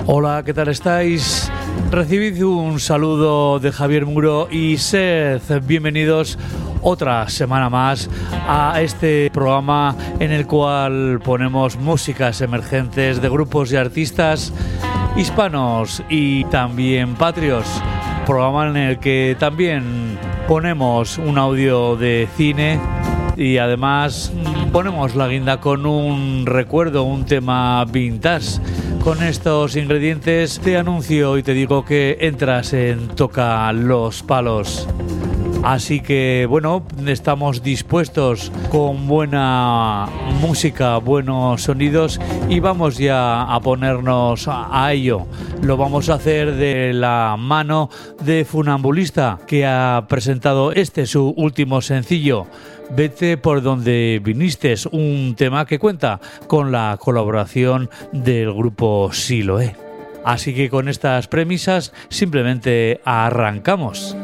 Hola, ¿qué tal estáis? Recibid un saludo de Javier Muro y sed bienvenidos otra semana más a este programa en el cual ponemos músicas emergentes de grupos y artistas hispanos y también patrios. Programa en el que también ponemos un audio de cine y además ponemos la guinda con un recuerdo, un tema vintage. Con estos ingredientes te anuncio y te digo que entras en Toca los Palos. Así que bueno, estamos dispuestos con buena música, buenos sonidos y vamos ya a ponernos a ello. Lo vamos a hacer de la mano de Funambulista, que ha presentado su último sencillo, Vete por donde viniste, un tema que cuenta con la colaboración del grupo Siloé. Así que con estas premisas simplemente arrancamos.